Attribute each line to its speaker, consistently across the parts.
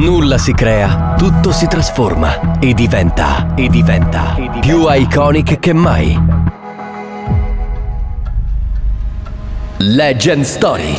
Speaker 1: Nulla si crea, tutto si trasforma e diventa più iconic che mai. Legend Story.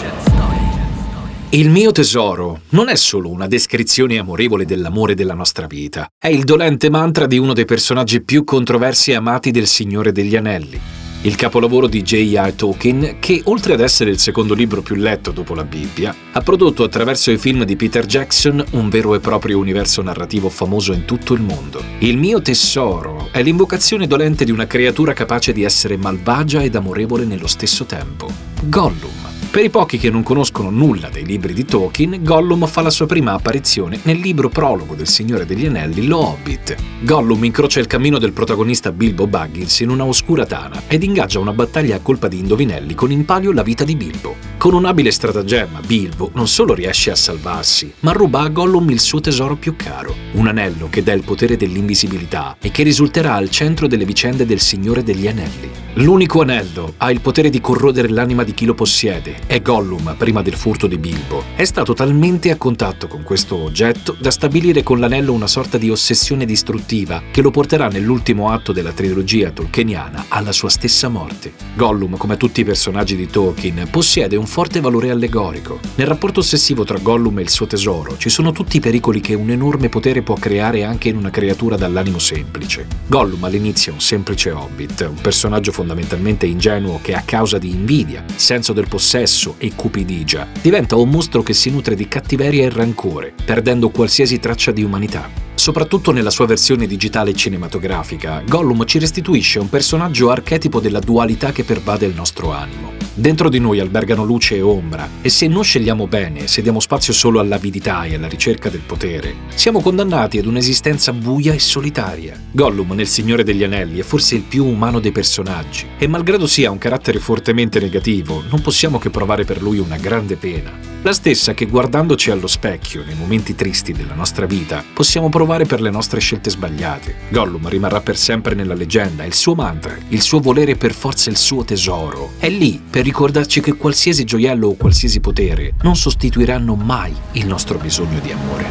Speaker 2: Il mio tesoro non è solo una descrizione amorevole dell'amore della nostra vita, è il dolente mantra di uno dei personaggi più controversi e amati del Signore degli Anelli, il capolavoro di J.R. Tolkien che, oltre ad essere il secondo libro più letto dopo la Bibbia, ha prodotto attraverso i film di Peter Jackson un vero e proprio universo narrativo famoso in tutto il mondo. Il mio tesoro è l'invocazione dolente di una creatura capace di essere malvagia ed amorevole nello stesso tempo, Gollum. Per i pochi che non conoscono nulla dei libri di Tolkien, Gollum fa la sua prima apparizione nel libro prologo del Signore degli Anelli, Lo Hobbit. Gollum incrocia il cammino del protagonista Bilbo Baggins in una oscura tana ed ingaggia una battaglia a colpa di indovinelli con in palio la vita di Bilbo. Con un abile stratagemma, Bilbo non solo riesce a salvarsi, ma ruba a Gollum il suo tesoro più caro, un anello che dà il potere dell'invisibilità e che risulterà al centro delle vicende del Signore degli Anelli. L'unico anello ha il potere di corrodere l'anima di chi lo possiede e Gollum, prima del furto di Bilbo, è stato talmente a contatto con questo oggetto da stabilire con l'anello una sorta di ossessione distruttiva che lo porterà nell'ultimo atto della trilogia tolkieniana alla sua stessa morte. Gollum, come tutti i personaggi di Tolkien, possiede un forte valore allegorico. Nel rapporto ossessivo tra Gollum e il suo tesoro ci sono tutti i pericoli che un enorme potere può creare anche in una creatura dall'animo semplice. Gollum all'inizio è un semplice hobbit, un personaggio fondamentalmente ingenuo che a causa di invidia, senso del possesso e cupidigia diventa un mostro che si nutre di cattiveria e rancore, perdendo qualsiasi traccia di umanità. Soprattutto nella sua versione digitale e cinematografica, Gollum ci restituisce un personaggio archetipo della dualità che pervade il nostro animo. Dentro di noi albergano luce e ombra, e se non scegliamo bene, se diamo spazio solo all'avidità e alla ricerca del potere, siamo condannati ad un'esistenza buia e solitaria. Gollum nel Signore degli Anelli è forse il più umano dei personaggi, e malgrado sia un carattere fortemente negativo, non possiamo che provare per lui una grande pena. La stessa che guardandoci allo specchio nei momenti tristi della nostra vita possiamo provare per le nostre scelte sbagliate. Gollum rimarrà per sempre nella leggenda, il suo mantra, il suo volere per forza il suo tesoro. È lì per ricordarci che qualsiasi gioiello o qualsiasi potere non sostituiranno mai il nostro bisogno di amore.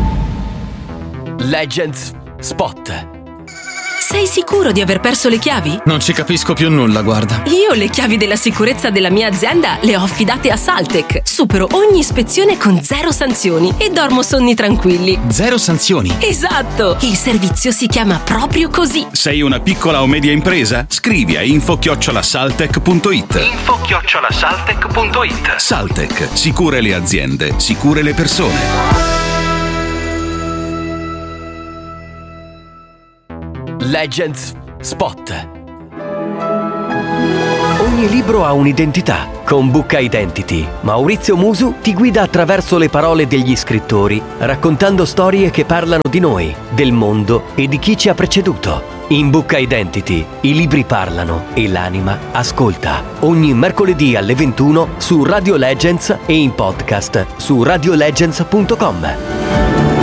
Speaker 1: Legends Spot.
Speaker 3: Sei sicuro di aver perso le chiavi?
Speaker 4: Non ci capisco più nulla, guarda.
Speaker 3: Io le chiavi della sicurezza della mia azienda le ho affidate a Saltec. Supero ogni ispezione con 0 sanzioni e dormo sonni tranquilli.
Speaker 4: 0 sanzioni?
Speaker 3: Esatto! Il servizio si chiama proprio così.
Speaker 5: Sei una piccola o media impresa? Scrivi a info@saltec.it.
Speaker 6: info@saltec.it.
Speaker 5: Saltec, sicure le aziende, sicure le persone.
Speaker 1: Legends Spot. Ogni libro ha un'identità. Con Book Identity, Maurizio Musu ti guida attraverso le parole degli scrittori, raccontando storie che parlano di noi, del mondo e di chi ci ha preceduto. In Book Identity i libri parlano e l'anima ascolta. Ogni mercoledì alle 21 su Radio Legends e in podcast su radiolegends.com.